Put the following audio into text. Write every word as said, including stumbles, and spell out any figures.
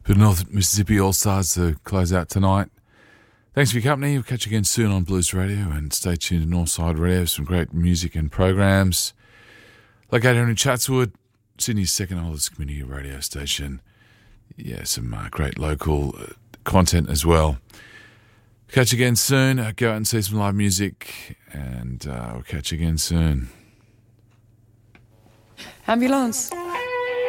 for the North Mississippi All-Stars to close out tonight. Thanks for your company. We'll catch you again soon on Blues Radio, and stay tuned to Northside Radio for some great music and programs. Located here in Chatswood, Sydney's second oldest community radio station. Yeah, some uh, great local uh, content as well. Catch you again soon. Uh, go out and see some live music, and uh, we'll catch you again soon. Ambulance.